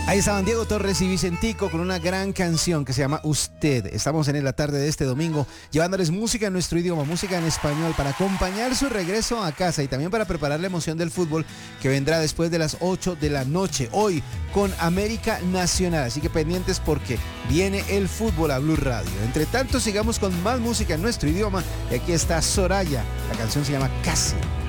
Ahí estaban Diego Torres y Vicentico con una gran canción que se llama Usted. Estamos en la tarde de este domingo llevándoles música en nuestro idioma, música en español, para acompañar su regreso a casa y también para preparar la emoción del fútbol que vendrá después de las 8 de la noche, hoy con América Nacional. Así que pendientes porque viene el fútbol a Blue Radio. Entre tanto, sigamos con más música en nuestro idioma y aquí está Soraya. La canción se llama Casi.